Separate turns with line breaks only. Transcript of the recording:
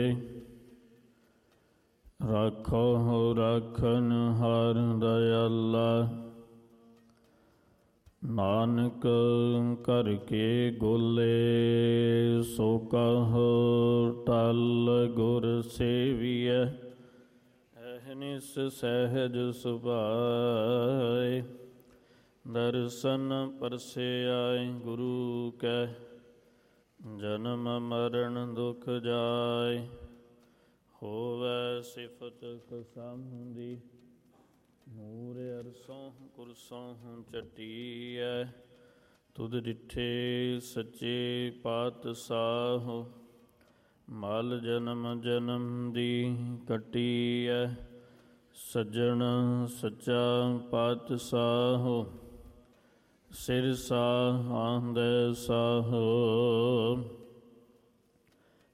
ਰਾਖੋ ਰਾਖਨ ਹਰ ਦਇਆਲਾ, ਨਾਨਕ ਕਰ ਕੇ ਗੋਲੇ ਸੋ ਕਹੋ ਟਲ ਗੁਰ ਸੇਵੀਐ। ਅਹਨਿਸ ਸਹਿਜ ਸੁਭਾਏ, ਦਰਸ਼ਨ ਪਰਸਿਆਇ ਗੁਰੂ ਕੈ। ਜਨਮ ਮਰਨ ਦੁਖ ਜਾਇ, ਹੋਵੈ ਸਿਫਤ ਖਸਮ ਦੀ। ਨੂਰ ਅਰਸੋਂ ਕੁਰਸੋਂ ਚੱਟੀਐ, ਤੁਧ ਡਿਠੇ ਸੱਚੇ ਪਾਤਸ਼ਾਹ। ਮਲ ਜਨਮ ਜਨਮ ਦੀ ਕੱਟੀਐ, ਸੱਜਣ ਸੱਚਾ ਪਾਤਸ਼ਾਹ। ਸਿਰ ਸਾਹ ਆਂਦੇ ਸਾਹ,